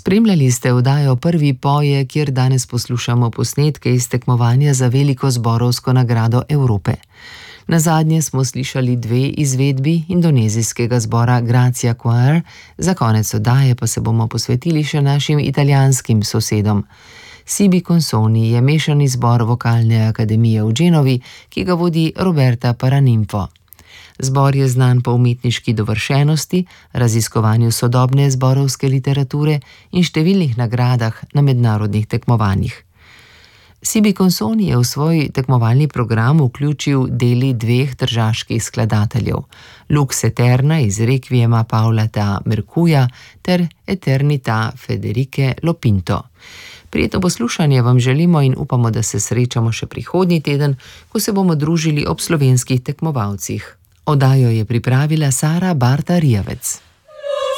Spremljali ste oddajo Prvi poje, kjer danes poslušamo posnetke iz tekmovanja za veliko zborovsko nagrado Evrope. Nazadnje smo slišali 2 izvedbi indonezijskega zbora Gracia Choir, za konec oddaje pa se bomo posvetili še našim italijanskim sosedom. Sibi Consoni je mešani zbor Vokalne akademije v Genovi, ki ga vodi Roberta Paraninfo. Zbor je znan po umetniški dovršenosti, raziskovanju sodobne zborovske literature in številnih nagradah na mednarodnih tekmovanjih. Sibi Consoni je v svoj tekmovalni program vključil deli 2 tržaških skladateljev, Lux Eterna iz Requiema Paolata Mercuja ter Eternità Federiche Lopinto. Prijetno poslušanje vam želimo in upamo, da se srečamo še prihodnji teden, ko se bomo družili ob slovenskih tekmovalcih. Oddajo je pripravila Sara Barta Rijavec.